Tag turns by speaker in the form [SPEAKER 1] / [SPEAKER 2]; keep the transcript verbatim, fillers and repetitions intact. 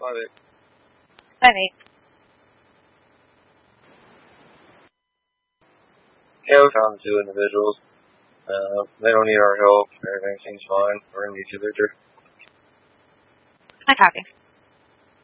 [SPEAKER 1] Bye, mate.
[SPEAKER 2] Bye, mate.
[SPEAKER 1] Yeah, we found the two individuals. Uh, they don't need our help. Everything seems fine. We're going to get you there.
[SPEAKER 2] I copy.